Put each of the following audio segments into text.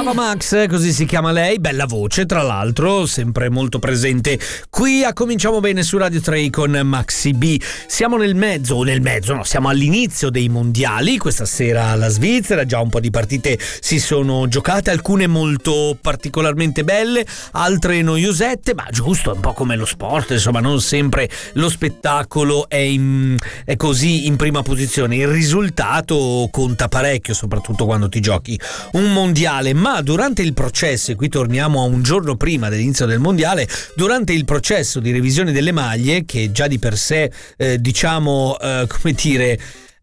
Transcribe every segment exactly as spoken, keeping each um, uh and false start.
Ava Max, così si chiama lei, bella voce tra l'altro, sempre molto presente qui a Cominciamo Bene su Radio tre con Maxi B. Siamo nel mezzo, o nel mezzo, no, siamo all'inizio dei mondiali, questa sera la Svizzera, già un po' di partite si sono giocate, alcune molto particolarmente belle, altre noiosette, ma giusto, è un po' come lo sport, insomma non sempre lo spettacolo è, in, è così in prima posizione, il risultato conta parecchio, soprattutto quando ti giochi un mondiale, ma durante il processo, e qui torniamo a un giorno prima dell'inizio del mondiale, durante il processo di revisione delle maglie, che già di per sé eh, diciamo eh, come dire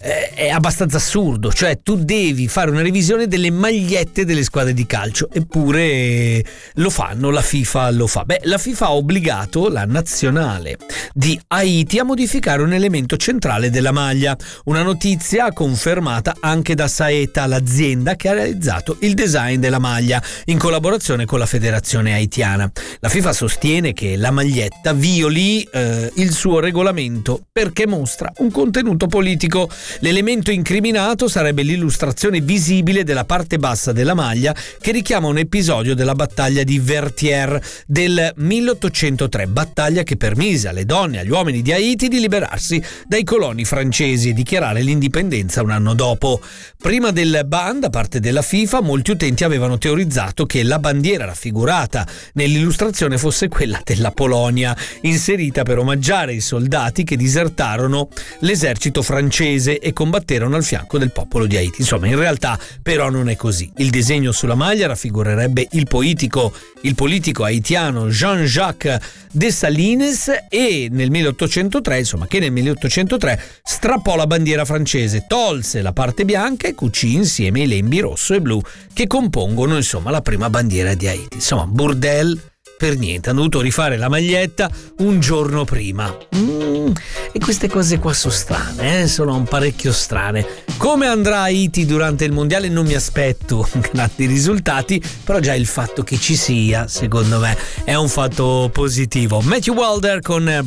è abbastanza assurdo, cioè tu devi fare una revisione delle magliette delle squadre di calcio, eppure lo fanno, la FIFA lo fa. Beh, la FIFA ha obbligato la nazionale di Haiti a modificare un elemento centrale della maglia, una notizia confermata anche da Saeta, l'azienda che ha realizzato il design della maglia in collaborazione con la federazione haitiana. La FIFA sostiene che la maglietta violi eh, il suo regolamento perché mostra un contenuto politico. L'elemento incriminato sarebbe l'illustrazione visibile della parte bassa della maglia che richiama un episodio della battaglia di Vertières del milleottocentotre, battaglia che permise alle donne e agli uomini di Haiti di liberarsi dai coloni francesi e dichiarare l'indipendenza un anno dopo. Prima del ban da parte della FIFA, molti utenti avevano teorizzato che la bandiera raffigurata nell'illustrazione fosse quella della Polonia, inserita per omaggiare i soldati che disertarono l'esercito francese e combatterono al fianco del popolo di Haiti. Insomma, in realtà però non è così. Il disegno sulla maglia raffigurerebbe il politico, il politico haitiano Jean-Jacques Dessalines e nel milleottocentotre, insomma, che nel milleottocentotre strappò la bandiera francese, tolse la parte bianca e cucì insieme i lembi rosso e blu che compongono, insomma, la prima bandiera di Haiti. Insomma, burdel per niente, hanno dovuto rifare la maglietta un giorno prima. Mm, e queste cose qua sono strane, eh? Sono un parecchio strane. Come andrà Haiti durante il mondiale non mi aspetto grandi risultati, però già il fatto che ci sia, secondo me, è un fatto positivo. Matthew Wilder con